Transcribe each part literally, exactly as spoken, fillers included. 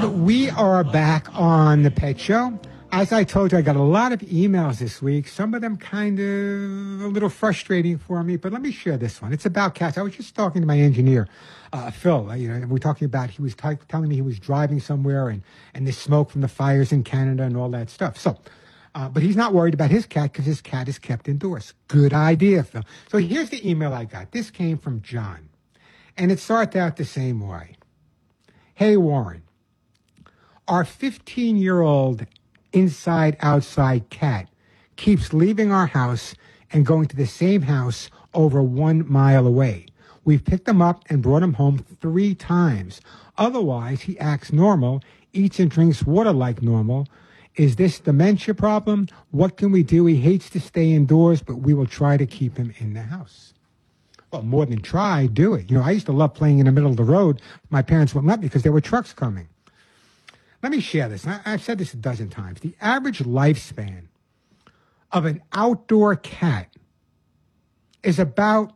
And we are back on the Pet Show. As I told you, I got a lot of emails this week. Some of them kind of a little frustrating for me, but let me share this one. It's about cats. I was just talking to my engineer, uh, Phil. Uh, you know, we were talking about, he was t- telling me he was driving somewhere and, and the smoke from the fires in Canada and all that stuff. So, uh, but he's not worried about his cat because his cat is kept indoors. Good idea, Phil. So here's the email I got. This came from John, and it starts out the same way. Hey, Warren, our fifteen-year-old inside-outside cat keeps leaving our house and going to the same house over one mile away. We've picked him up and brought him home three times. Otherwise, he acts normal, eats and drinks water like normal. Is this dementia problem? What can we do? He hates to stay indoors, but we will try to keep him in the house. Well, more than try, do it. You know, I used to love playing in the middle of the road. My parents wouldn't let me because there were trucks coming. Let me share this. I, I've said this a dozen times. The average lifespan of an outdoor cat is about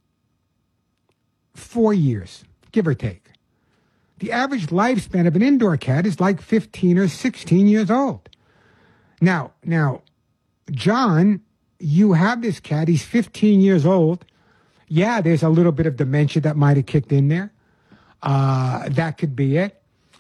four years, give or take. The average lifespan of an indoor cat is like fifteen or sixteen years old. Now, now, John, you have this cat. He's fifteen years old. Yeah, there's a little bit of dementia that might have kicked in there. Uh, that could be it.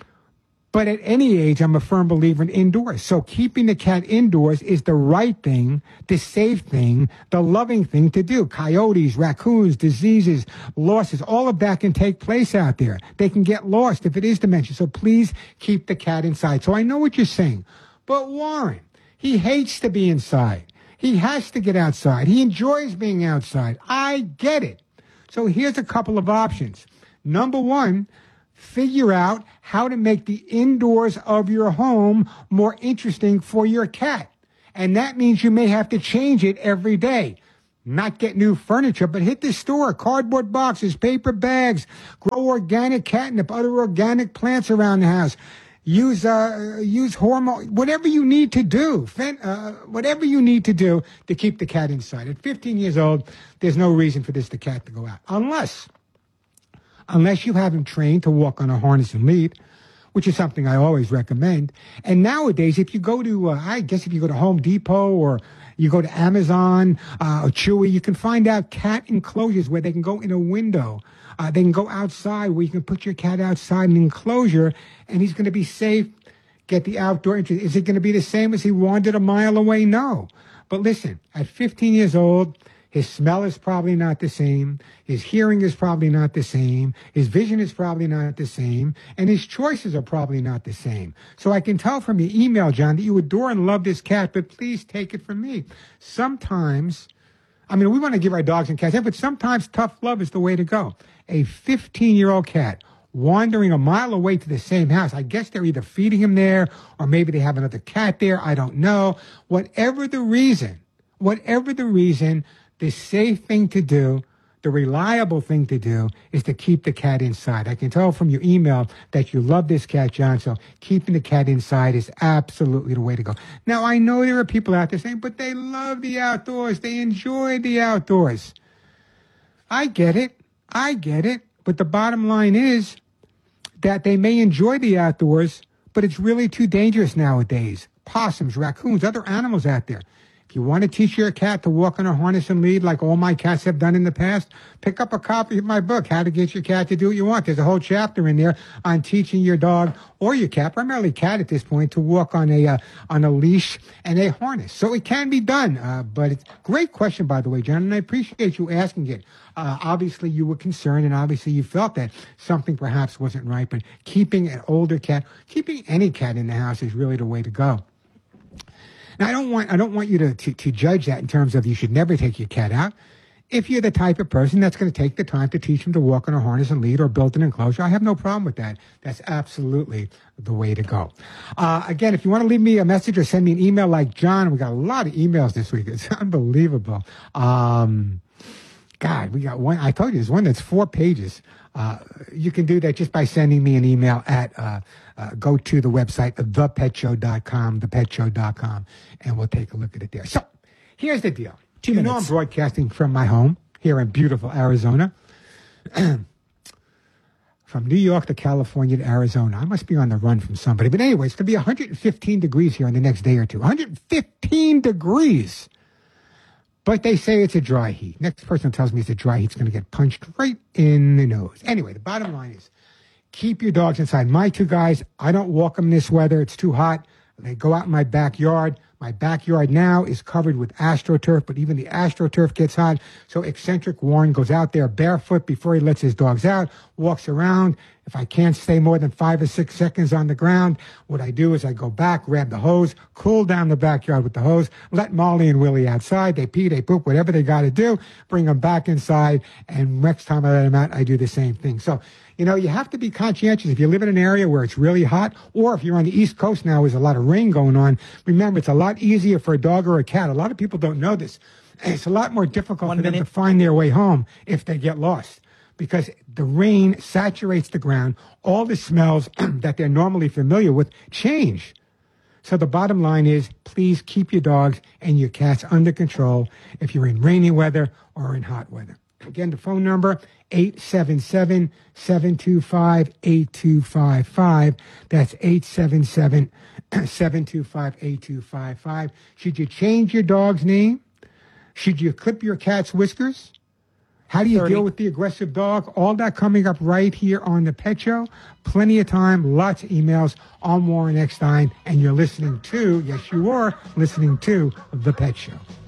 But at any age, I'm a firm believer in indoors. So keeping the cat indoors is the right thing, the safe thing, the loving thing to do. Coyotes, raccoons, diseases, losses, all of that can take place out there. They can get lost if it is dementia. So please keep the cat inside. So I know what you're saying. But Warren, he hates to be inside. He has to get outside. He enjoys being outside. I get it. So here's a couple of options. Number one, figure out how to make the indoors of your home more interesting for your cat. And that means you may have to change it every day. Not get new furniture, but hit the store, cardboard boxes, paper bags, grow organic catnip, other organic plants around the house. Use uh, use hormone, whatever you need to do, uh, whatever you need to do to keep the cat inside. At fifteen years old, there's no reason for this the cat to go out. Unless, unless you have him trained to walk on a harness and lead, which is something I always recommend. And nowadays, if you go to, uh, I guess if you go to Home Depot or you go to Amazon uh, or Chewy, you can find out cat enclosures where they can go in a window. Uh, they can go outside where you can put your cat outside in an enclosure and he's going to be safe, get the outdoor interest. Is it going to be the same as he wandered a mile away? No. But listen, at fifteen years old, his smell is probably not the same. His hearing is probably not the same. His vision is probably not the same. And his choices are probably not the same. So I can tell from your email, John, that you adore and love this cat, but please take it from me. Sometimes, I mean, we want to give our dogs and cats, but sometimes tough love is the way to go. A fifteen-year-old cat wandering a mile away to the same house. I guess they're either feeding him there or maybe they have another cat there. I don't know. Whatever the reason, whatever the reason, the safe thing to do, the reliable thing to do is to keep the cat inside. I can tell from your email that you love this cat, John, so keeping the cat inside is absolutely the way to go. Now, I know there are people out there saying, but they love the outdoors. They enjoy the outdoors. I get it. I get it. But the bottom line is that they may enjoy the outdoors, but it's really too dangerous nowadays. Possums, raccoons, other animals out there. If you want to teach your cat to walk on a harness and lead like all my cats have done in the past, pick up a copy of my book, How to Get Your Cat to Do What You Want. There's a whole chapter in there on teaching your dog or your cat, primarily cat at this point, to walk on a uh, on a leash and a harness. So it can be done. Uh, but it's a great question, by the way, John, and I appreciate you asking it. Uh, obviously, you were concerned, and obviously you felt that something perhaps wasn't right. But keeping an older cat, keeping any cat in the house is really the way to go. Now, I don't want I don't want you to, to, to judge that in terms of you should never take your cat out. If you're the type of person that's going to take the time to teach him to walk on a harness and lead or build an enclosure, I have no problem with that. That's absolutely the way to go. Uh, again, if you want to leave me a message or send me an email like John, we got a lot of emails this week. It's unbelievable. Um, God, we got one. I told you, there's one that's four pages. Uh, you can do that just by sending me an email at, uh, uh, go to the website, the pet show dot com, the pet show dot com, and we'll take a look at it there. So here's the deal. Two you minutes. know I'm broadcasting from my home here in beautiful Arizona. from New York to California to Arizona. I must be on the run from somebody. But anyway, it's going to be one hundred fifteen degrees here in the next day or two. one hundred fifteen degrees. But they say it's a dry heat. Next person tells me it's a dry heat is going to get punched right in the nose. Anyway, the bottom line is keep your dogs inside. My two guys, I don't walk them this weather. It's too hot. They go out in my backyard. My backyard now is covered with AstroTurf, but even the AstroTurf gets hot. So eccentric Warren goes out there barefoot before he lets his dogs out, walks around. If I can't stay more than five or six seconds on the ground, what I do is I go back, grab the hose, cool down the backyard with the hose, let Molly and Willie outside. They pee, they poop, whatever they got to do, bring them back inside. And next time I let them out, I do the same thing. So, you know, you have to be conscientious. If you live in an area where it's really hot, or if you're on the East Coast now, there's a lot of rain going on. Remember, it's a lot easier for a dog or a cat. A lot of people don't know this. It's a lot more difficult One for minute. them to find their way home if they get lost, because the rain saturates the ground. All the smells that they're normally familiar with change. So the bottom line is, please keep your dogs and your cats under control if you're in rainy weather or in hot weather. Again, the phone number, eight seven seven, seven two five, eight two five five. That's eight seven seven, seven two five, eight two five five. Should you change your dog's name? Should you clip your cat's whiskers? How do you thirty. Deal with the aggressive dog? All that coming up right here on The Pet Show. Plenty of time, lots of emails. I'm Warren Eckstein, and you're listening to, yes, you are listening to The Pet Show.